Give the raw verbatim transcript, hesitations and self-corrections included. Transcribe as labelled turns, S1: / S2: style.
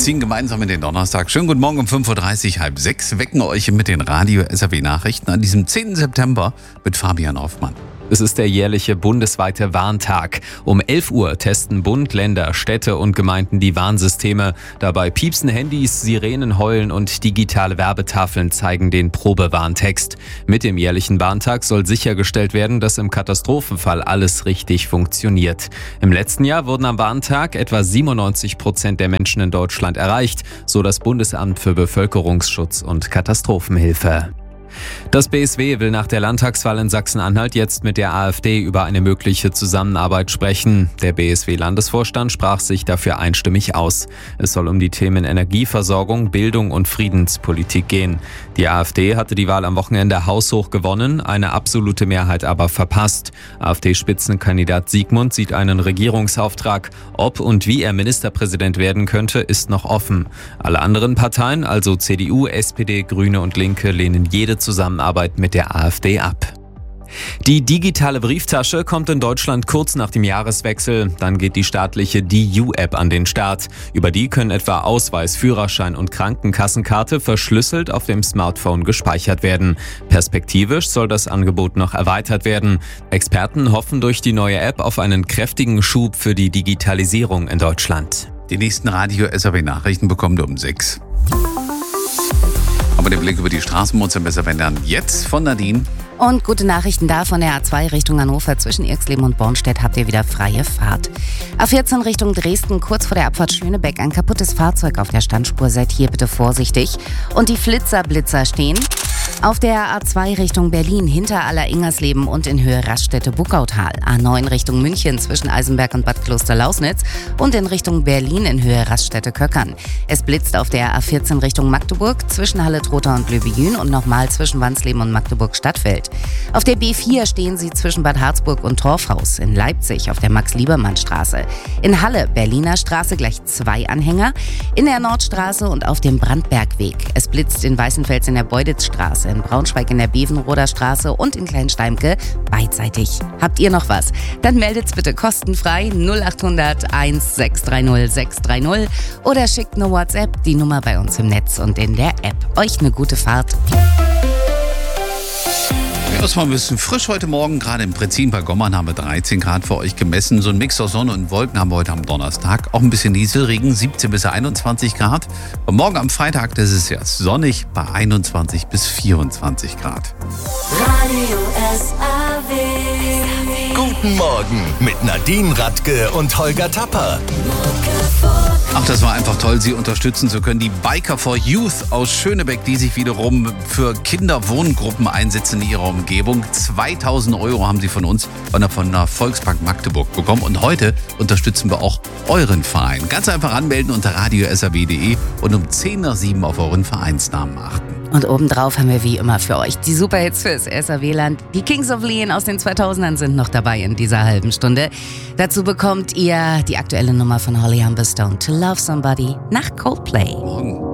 S1: ziehen gemeinsam in den Donnerstag. Schönen guten Morgen um fünf Uhr dreißig, halb sechs. Wecken euch mit den Radio-S R W-Nachrichten an diesem zehnten September mit Fabian Hoffmann.
S2: Es ist der jährliche bundesweite Warntag. Um elf Uhr testen Bund, Länder, Städte und Gemeinden die Warnsysteme. Dabei piepsen Handys, Sirenen heulen und digitale Werbetafeln zeigen den Probewarntext. Mit dem jährlichen Warntag soll sichergestellt werden, dass im Katastrophenfall alles richtig funktioniert. Im letzten Jahr wurden am Warntag etwa siebenundneunzig Prozent der Menschen in Deutschland erreicht, so das Bundesamt für Bevölkerungsschutz und Katastrophenhilfe. Das B S W will nach der Landtagswahl in Sachsen-Anhalt jetzt mit der AfD über eine mögliche Zusammenarbeit sprechen. Der B S W-Landesvorstand sprach sich dafür einstimmig aus. Es soll um die Themen Energieversorgung, Bildung und Friedenspolitik gehen. Die AfD hatte die Wahl am Wochenende haushoch gewonnen, eine absolute Mehrheit aber verpasst. AfD-Spitzenkandidat Siegmund sieht einen Regierungsauftrag. Ob und wie er Ministerpräsident werden könnte, ist noch offen. Alle anderen Parteien, also C D U, S P D, Grüne und Linke, lehnen jede Zusammenarbeit mit der AfD ab. Die digitale Brieftasche kommt in Deutschland kurz nach dem Jahreswechsel. Dann geht die staatliche D U-App an den Start. Über die können etwa Ausweis, Führerschein und Krankenkassenkarte verschlüsselt auf dem Smartphone gespeichert werden. Perspektivisch soll das Angebot noch erweitert werden. Experten hoffen durch die neue App auf einen kräftigen Schub für die Digitalisierung in Deutschland.
S1: Die nächsten Radio-S R W-Nachrichten bekommt ihr um sechs. Aber den Blick über die Straßen muss besser werden. Jetzt von Nadine.
S3: Und gute Nachrichten da von der A zwei Richtung Hannover. Zwischen Irxleben und Bornstedt habt ihr wieder freie Fahrt. A vierzehn Richtung Dresden, kurz vor der Abfahrt Schönebeck. Ein kaputtes Fahrzeug auf der Standspur. Seid hier bitte vorsichtig. Und die Flitzer-Blitzer stehen auf der A zwei Richtung Berlin, hinter Aller-Ingersleben und in Höhe Raststätte-Buckautal. A neun Richtung München, zwischen Eisenberg und Bad Kloster-Lausnitz. Und in Richtung Berlin in Höhe Raststätte-Köckern. Es blitzt auf der A vierzehn Richtung Magdeburg, zwischen Halle-Trotha und Löbejün und nochmal zwischen Wansleben und Magdeburg-Stadtfeld. Auf der B vier stehen sie zwischen Bad Harzburg und Torfhaus. In Leipzig auf der Max-Liebermann-Straße. In Halle, Berliner Straße, gleich zwei Anhänger. In der Nordstraße und auf dem Brandbergweg. Es blitzt in Weißenfels in der Beuditzstraße, in Braunschweig in der Bevenroder Straße und in Kleinsteimke beidseitig. Habt ihr noch was? Dann meldet's bitte kostenfrei null acht hundert eins sechs drei null sechs drei null oder schickt eine WhatsApp, die Nummer bei uns im Netz und in der App. Euch eine gute Fahrt.
S1: Ja, es war ein bisschen frisch heute Morgen. Gerade im Prinzip bei Gommern haben wir dreizehn Grad für euch gemessen. So ein Mix aus Sonne und Wolken haben wir heute am Donnerstag. Auch ein bisschen Nieselregen, siebzehn bis einundzwanzig Grad. Und morgen am Freitag, das ist ja sonnig, bei einundzwanzig bis vierundzwanzig Grad.
S4: Radio S R W.
S5: Guten Morgen mit Nadine Radke und Holger Tapper.
S1: Ach, das war einfach toll, Sie unterstützen zu können. Die Biker for Youth aus Schönebeck, die sich wiederum für Kinderwohngruppen einsetzen in ihrer Umgebung. zweitausend Euro haben sie von uns und von der Volksbank Magdeburg bekommen. Und heute unterstützen wir auch euren Verein. Ganz einfach anmelden unter radio s r w punkt d e und um zehn nach sieben auf euren Vereinsnamen achten.
S3: Und obendrauf haben wir wie immer für euch die Superhits fürs S R W-Land. Die Kings of Leon aus den zweitausendern sind noch dabei in dieser halben Stunde. Dazu bekommt ihr die aktuelle Nummer von Holly Humberstone, To Love Somebody, nach Coldplay.
S1: Morgen.